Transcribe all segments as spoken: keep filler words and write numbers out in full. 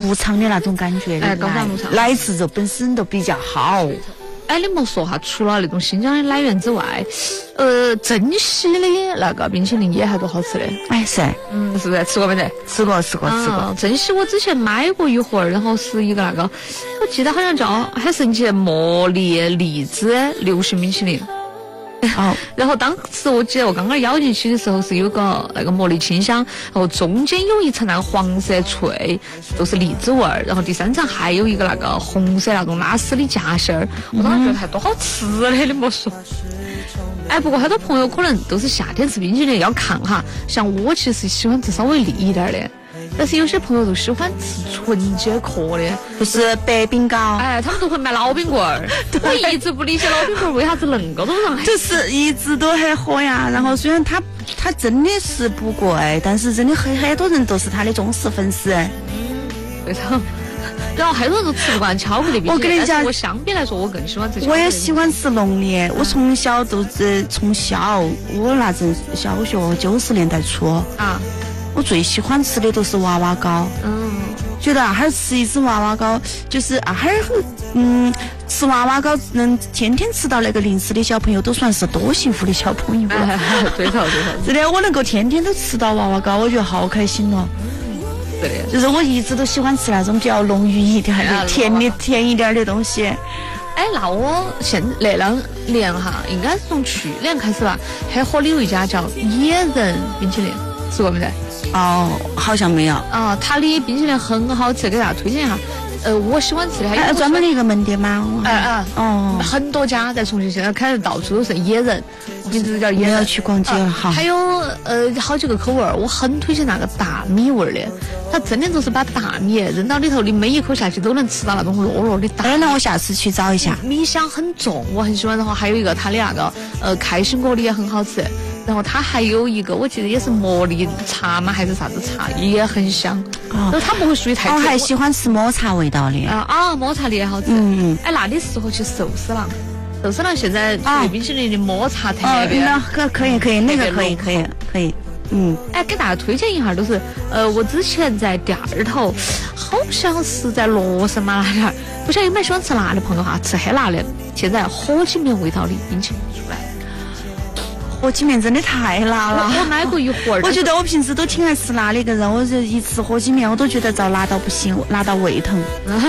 入场的那种感觉， 哎，高档入场， 奶制肉本身都比较好。 哎，你莫说哈，除了那种新疆的奶源之外，呃，珍稀的那个冰淇淋也还多好吃的。 哎，是， 嗯，是不是吃过没得？ 吃过，吃过，吃过。 珍稀我之前买过一会儿，然后是一个那个，我记得好像叫很神奇的茉莉荔枝流心冰淇淋。 哦， 然后当时我记得我刚刚咬进去的时候是有个那个茉莉清香，然后中间有一层那个黄色脆，都是荔枝味儿，然后第三层还有一个那个红色那种拉丝的夹心儿，我当时觉得还多好吃嘞，你莫说。哎，不过很多朋友可能都是夏天吃冰淇淋要看哈，像我其实喜欢吃稍微腻一点的。但是有些朋友都喜欢吃纯解壳的， 就是白饼糕。 哎，他们都会买老冰棍儿。我一直不理解老冰棍儿为啥子能够都让， 就是一直都很火呀。然后虽然它它真的是不贵，但是真的很很多人都是它的忠实粉丝。 对头。然后很多人都吃不惯巧克力冰淇淋。 我跟你讲， 我相比来说，我更喜欢吃巧克力。 我也喜欢吃浓的。我从小都是从小，我那阵小学九十年代初啊。我最喜欢吃的都是娃娃糕，嗯，觉得啊哈儿吃一只娃娃糕，就是啊哈儿，嗯，吃娃娃糕能天天吃到那个零食的小朋友，都算是多幸福的小朋友了。 哎、对头对头， 真的，我能够天天都吃到娃娃糕，我觉得好开心哦。 对的， 就是我一直都喜欢吃那种比较浓郁一点的、甜的、甜一点的东西。 哎，那我现那两年哈，应该是从去年开始吧，很火的有一家叫野人冰淇淋，吃过没得？ 哦，好像没有。 啊，它的冰淇淋很好吃，给大家推荐一下。呃，我喜欢吃的还有、 哎、专门的一个门店吗？ 哎哎、呃，哦，很多家在重庆，现在开始到处都是野人，名字叫野人。 要去逛街了哈、 呃。还有呃好几个口味儿，我很推荐那个大米味儿的，它真的就是把大米扔到里头，你每一口下去都能吃到那种糯糯的大米。 哎，那我下次去找一下。 米香很重，我很喜欢。然后还有一个它的那个呃开心果的也很好吃。然后它还有一个，我记得也是茉莉茶吗？还是啥子茶，也很香。哦，它不会属于太。 我还喜欢吃抹茶味道的。 啊啊，抹茶的也好吃。嗯嗯。哎，那你适合去寿司郎。寿司郎现在做冰淇淋的抹茶特别。 哦，那可可以可以，那个可以可以可以。嗯。 哎，给大家推荐一下，都是呃，我之前在店儿头，好像是在罗森嘛那点，不晓得有没有喜欢吃辣的朋友哈，吃很辣的。现在火鸡面味道的冰淇淋出来。 火鸡面真的太辣了， 我买过一会儿。 我觉得我平时都挺爱吃辣的一个人，我就一吃火鸡面，我都觉得遭辣到不行，辣到胃疼。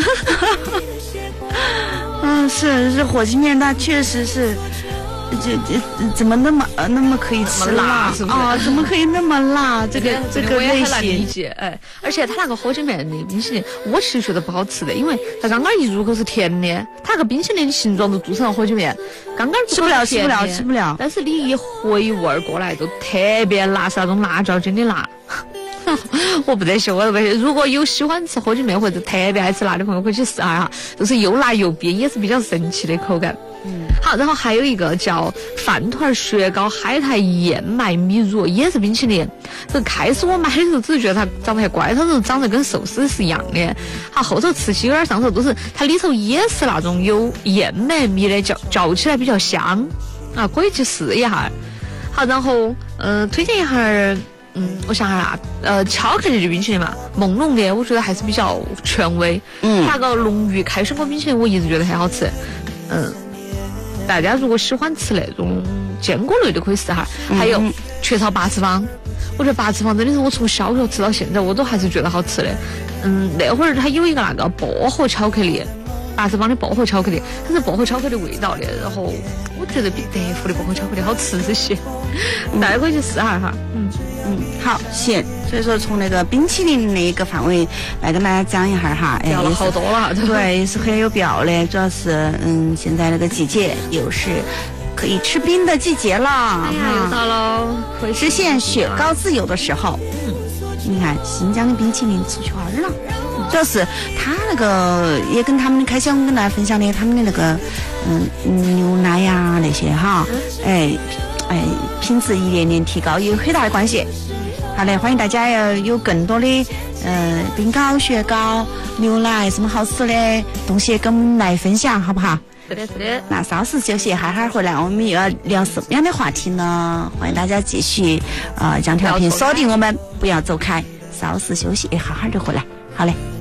嗯，是是火鸡面，它确实是，这这怎么那么呃那么可以吃辣？ 是不是啊？ 怎么可以那么辣？这个这个类型， 理解哎。而且它那个火鸡面的冰淇淋，我其实觉得不好吃的，因为它刚刚一入口是甜的，它那个冰淇淋的形状都做成了火鸡面，刚刚吃不了吃不了吃不了。 但是你一回味儿过来，都特别辣，是那种辣椒精的辣。我不得行，我不得行。如果有喜欢吃火鸡面或者特别爱吃辣的朋友，可以去试下哈，就是又辣又冰，也是比较神奇的口感。嗯，好，然后还有一个叫饭团雪糕海苔燕麦米乳，也是冰淇淋。这开始我买的时候只是觉得它长得还怪，它是长得跟寿司是一样的。好，后头吃起有点上头，都是它里头也是那种有燕麦米的，嚼嚼起来比较香啊，可以去试一下。好，然后嗯、呃，推荐一下。嗯，我想下啦，呃，巧克力的冰淇淋嘛，梦龙的，我觉得还是比较权威。嗯，那个龙芋开心果冰淇淋，我一直觉得很好吃。嗯，大家如果喜欢吃那种坚果类的，可以试下。嗯、还有雀巢八次方，我觉得八次方真的是我从小学吃到现在，我都还是觉得好吃的。嗯，那会儿它有一个那个薄荷巧克力。八次方的薄荷巧克力，它是薄荷巧克力味道的，然后我觉得比德芙的薄荷巧克力好吃这些，嗯、大家可以去试下哈。嗯嗯，好，行。所以说从那个冰淇淋那个范围来跟大家讲一下哈， 哎，聊了好多了， 对，也是很有必要的。主要是嗯，现在那个季节又是可以吃冰的季节了， 哎呀，又到了实现雪糕自由的时候。嗯，你看新疆的冰淇淋出圈了。主要是他那个也跟他们的开箱跟大家分享的他们的那个嗯牛奶呀、啊、那些哈，哎哎品质一点点提高有很大的关系。好嘞，欢迎大家要有更多的呃冰糕、雪糕、牛奶什么好吃的东西跟我们来分享，好不好？ 是的，是的。 那稍事休息，哈哈回来我们又要聊什么样的话题呢？欢迎大家继续呃将调频锁定我们，不要走开。稍事休息，哈哈就回来。好嘞。